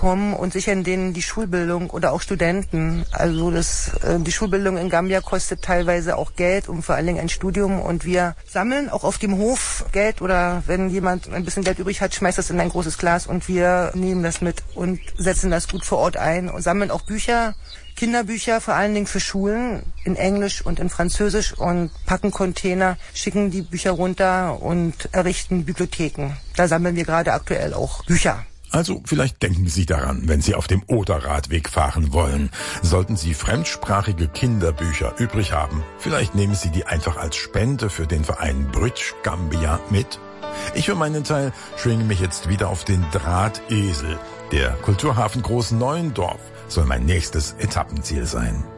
kommen und sichern denen die Schulbildung oder auch Studenten. Also die Schulbildung in Gambia kostet teilweise auch Geld und vor allen Dingen ein Studium. Und wir sammeln auch auf dem Hof Geld oder wenn jemand ein bisschen Geld übrig hat, schmeißt das in ein großes Glas und wir nehmen das mit und setzen das gut vor Ort ein und sammeln auch Bücher, Kinderbücher, vor allen Dingen für Schulen in Englisch und in Französisch und packen Container, schicken die Bücher runter und errichten Bibliotheken. Da sammeln wir gerade aktuell auch Bücher. Also vielleicht denken Sie daran, wenn Sie auf dem Oder-Radweg fahren wollen. Sollten Sie fremdsprachige Kinderbücher übrig haben, vielleicht nehmen Sie die einfach als Spende für den Verein Bridge Gambia mit. Ich für meinen Teil schwinge mich jetzt wieder auf den Drahtesel. Der Kulturhafen Groß Neuendorf soll mein nächstes Etappenziel sein.